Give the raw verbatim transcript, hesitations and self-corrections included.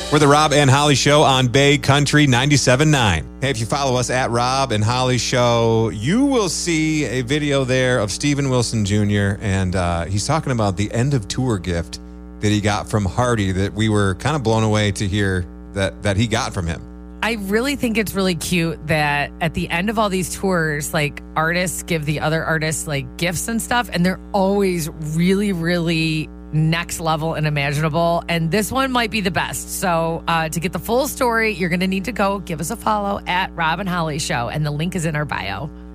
We're the Rob and Holly Show on Bay Country ninety-seven point nine. Hey, if you follow us at Rob and Holly Show, you will see a video there of Steven Wilson Junior And uh, he's talking about the end of tour gift that he got from Hardy that we were kind of blown away to hear that, that he got from him. I really think it's really cute that at the end of all these tours, like artists give the other artists like gifts and stuff, and they're always really, really next level and imaginable. And this one might be the best. So uh, to get the full story, you're going to need to go give us a follow at Rob and Holly Show, and the link is in our bio.